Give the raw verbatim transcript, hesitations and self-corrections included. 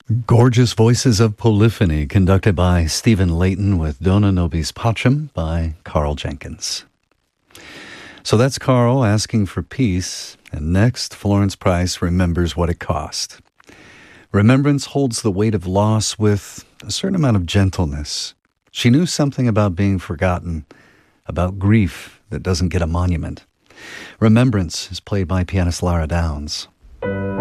Gorgeous Voices of Polyphony, conducted by Stephen Layton with Dona Nobis Pacem by Carl Jenkins. So that's Carl asking for peace, and next, Florence Price remembers what it cost. Remembrance holds the weight of loss with a certain amount of gentleness. She knew something about being forgotten, about grief that doesn't get a monument. Remembrance is played by pianist Lara Downs.